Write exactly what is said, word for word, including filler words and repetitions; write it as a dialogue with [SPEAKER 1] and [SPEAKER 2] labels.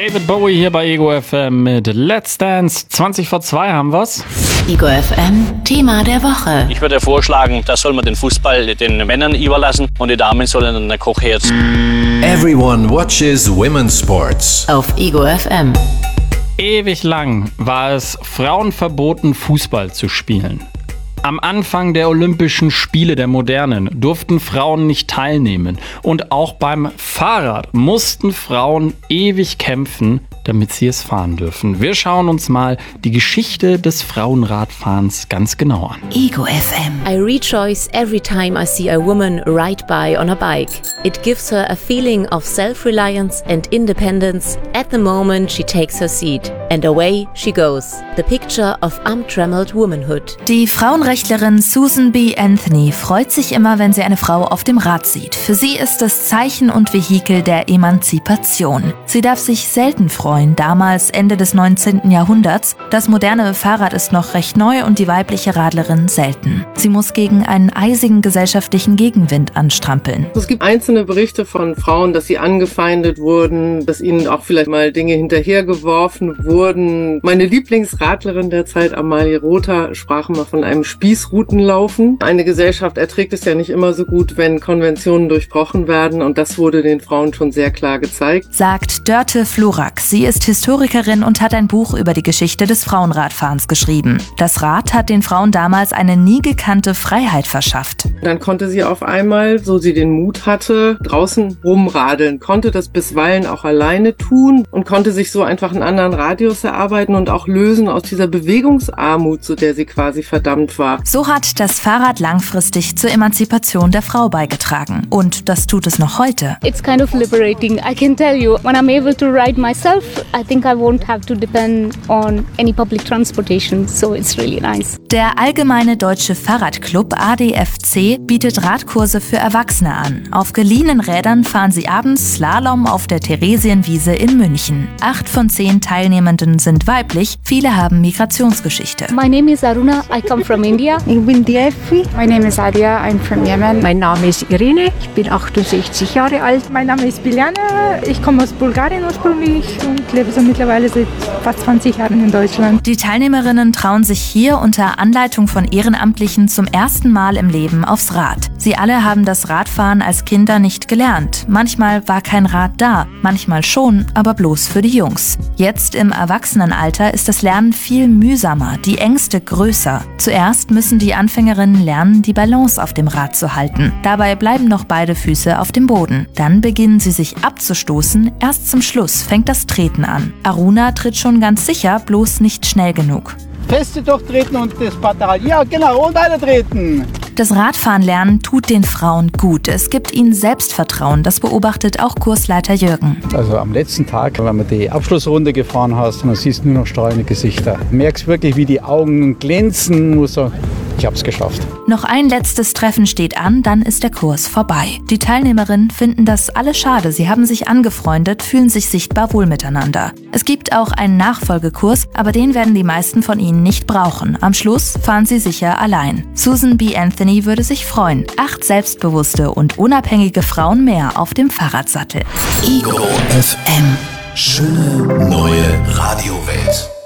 [SPEAKER 1] David Bowie hier bei Ego F M mit Let's Dance. zwanzig vor zwei haben wir's.
[SPEAKER 2] Ego F M, Thema der Woche.
[SPEAKER 3] Ich würde vorschlagen, da soll man den Fußball den Männern überlassen und die Damen sollen dann der Kochherd.
[SPEAKER 4] Everyone watches women's sports.
[SPEAKER 2] Auf Ego F M.
[SPEAKER 1] Ewig lang war es Frauen verboten, Fußball zu spielen. Am Anfang der Olympischen Spiele der Modernen durften Frauen nicht teilnehmen. Und auch beim Fahrrad mussten Frauen ewig kämpfen, damit sie es fahren dürfen. Wir schauen uns mal die Geschichte des Frauenradfahrens ganz genau an.
[SPEAKER 2] Ego F M.
[SPEAKER 5] I rejoice every time I see a woman ride by on a bike. It gives her a feeling of self-reliance and independence at the moment she takes her seat. And away she goes. The picture of untrammeled womanhood.
[SPEAKER 6] Die Frauenrechtlerin Susan B. Anthony freut sich immer, wenn sie eine Frau auf dem Rad sieht. Für sie ist es Zeichen und Vehikel der Emanzipation. Sie darf sich selten freuen, damals Ende des neunzehnten Jahrhunderts. Das moderne Fahrrad ist noch recht neu und die weibliche Radlerin selten. Sie muss gegen einen eisigen gesellschaftlichen Gegenwind anstrampeln.
[SPEAKER 7] Es gibt einzelne Berichte von Frauen, dass sie angefeindet wurden, dass ihnen auch vielleicht mal Dinge hinterhergeworfen wurden. Meine Lieblingsradlerin der Zeit, Amalie Rother, sprach mal von einem Spießrutenlaufen. Eine Gesellschaft erträgt es ja nicht immer so gut, wenn Konventionen durchbrochen werden, und das wurde den Frauen schon sehr klar gezeigt.
[SPEAKER 6] Sagt Dörte Florak. Sie ist Historikerin und hat ein Buch über die Geschichte des Frauenradfahrens geschrieben. Das Rad hat den Frauen damals eine nie gekannte Freiheit verschafft.
[SPEAKER 7] Dann konnte sie auf einmal, so sie den Mut hatte, draußen rumradeln, konnte das bisweilen auch alleine tun und konnte sich so einfach einen anderen Radius erarbeiten und auch lösen aus dieser Bewegungsarmut, zu der sie quasi verdammt war.
[SPEAKER 6] So hat das Fahrrad langfristig zur Emanzipation der Frau beigetragen. Und das tut es noch heute.
[SPEAKER 8] It's kind of liberating. I can tell you, when I'm able to ride myself, I think I won't have to depend on any public transportation. So it's really nice.
[SPEAKER 6] Der Allgemeine Deutsche Fahrradclub A D F C bietet Radkurse für Erwachsene an. Auf geliehenen Rädern fahren sie abends Slalom auf der Theresienwiese in München. Acht von zehn Teilnehmenden sind weiblich, viele haben Migrationsgeschichte.
[SPEAKER 8] My name is Aruna, I come from India.
[SPEAKER 9] Ich bin Diefri.
[SPEAKER 10] My name is Adia, I'm from Yemen.
[SPEAKER 9] Mein Name ist Irene, ich bin achtundsechzig Jahre alt.
[SPEAKER 10] Mein Name ist Biljana, ich komme aus Bulgarien ursprünglich und lebe so mittlerweile seit fast zwanzig Jahren in Deutschland.
[SPEAKER 6] Die Teilnehmerinnen trauen sich hier unter Anleitung von Ehrenamtlichen zum ersten Mal im Leben aufs Rad. Sie alle haben das Radfahren als Kinder nicht gelernt. Manchmal war kein Rad da, manchmal schon, aber bloß für die Jungs. Jetzt im Erwachsenenalter ist das Lernen viel mühsamer, die Ängste größer. Zuerst müssen die Anfängerinnen lernen, die Balance auf dem Rad zu halten. Dabei bleiben noch beide Füße auf dem Boden. Dann beginnen sie sich abzustoßen. Erst zum Schluss fängt das Treten an. Aruna tritt schon ganz sicher, bloß nicht schnell genug.
[SPEAKER 11] Feste durchtreten und das Pedal. Ja, genau, und weiter treten.
[SPEAKER 6] Das Radfahren lernen tut den Frauen gut. Es gibt ihnen Selbstvertrauen. Das beobachtet auch Kursleiter Jürgen.
[SPEAKER 11] Also am letzten Tag, wenn du die Abschlussrunde gefahren hast, dann siehst du nur noch strahlende Gesichter. Du merkst wirklich, wie die Augen glänzen. Muss so, ich hab's geschafft.
[SPEAKER 6] Noch ein letztes Treffen steht an, dann ist der Kurs vorbei. Die Teilnehmerinnen finden das alle schade. Sie haben sich angefreundet, fühlen sich sichtbar wohl miteinander. Es gibt auch einen Nachfolgekurs, aber den werden die meisten von ihnen nicht brauchen. Am Schluss fahren sie sicher allein. Susan B. Anthony würde sich freuen. Acht selbstbewusste und unabhängige Frauen mehr auf dem Fahrradsattel.
[SPEAKER 4] Ego F M. Schöne neue Radiowelt.